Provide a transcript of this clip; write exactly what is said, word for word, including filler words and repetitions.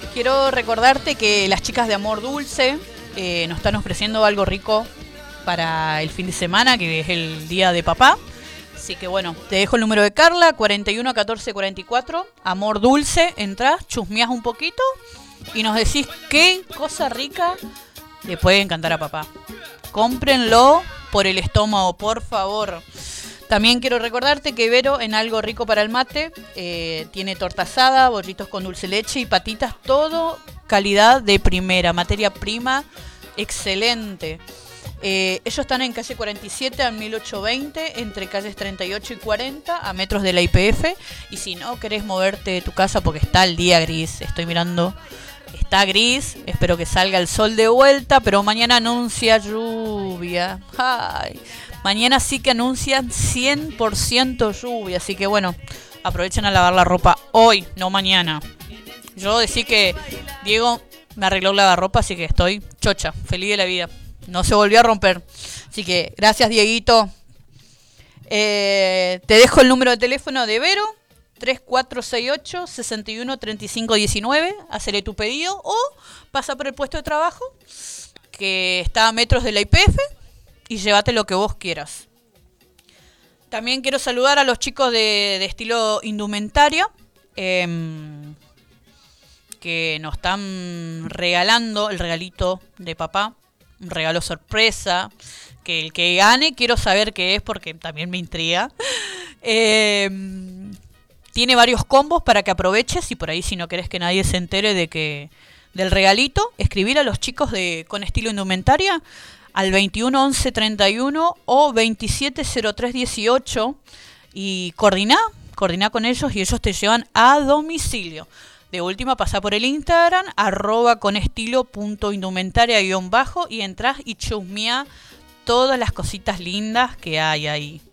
Quiero recordarte que las chicas de Amor Dulce eh, nos están ofreciendo algo rico para el fin de semana, que es el día de papá. Así que bueno, te dejo el número de Carla, cuarenta y uno catorce cuarenta y cuatro. Amor Dulce, entrás, chusmeás un poquito y nos decís qué cosa rica le puede encantar a papá. Cómprenlo por el estómago, por favor. También quiero recordarte que Vero, en Algo Rico para el Mate, eh, tiene torta asada, bollitos con dulce leche y patitas, todo calidad de primera, materia prima excelente. Eh, ellos están en calle cuarenta y siete a mil ochocientos veinte, entre calles treinta y ocho y cuarenta, a metros de la I P F. Y si no querés moverte de tu casa porque está el día gris, estoy mirando, está gris, espero que salga el sol de vuelta, pero mañana anuncia lluvia. Ay, mañana sí que anuncian cien por ciento lluvia, así que bueno, aprovechen a lavar la ropa hoy, no mañana. Yo decí que Diego me arregló el lavarropa, así que estoy chocha, feliz de la vida. No se volvió a romper. Así que gracias, Dieguito. Eh, te dejo el número de teléfono de Vero, tres cuatro seis ocho, seis uno tres cinco uno nueve. Haceré tu pedido o pasa por el puesto de trabajo, que está a metros de la I P F, y llévate lo que vos quieras. También quiero saludar a los chicos de, de estilo indumentaria, eh, que nos están regalando el regalito de papá. Un regalo sorpresa, que el que gane quiero saber qué es porque también me intriga. Eh, tiene varios combos para que aproveches, y por ahí si no querés que nadie se entere de que del regalito, escribir a los chicos de Con Estilo Indumentaria al veintiuno once treinta y uno o veintisiete cero tres dieciocho y coordiná, coordiná con ellos y ellos te llevan a domicilio. De última, pasá por el Instagram, arroba conestilo punto indumentaria guión bajo, y entrás y chusmeá todas las cositas lindas que hay ahí.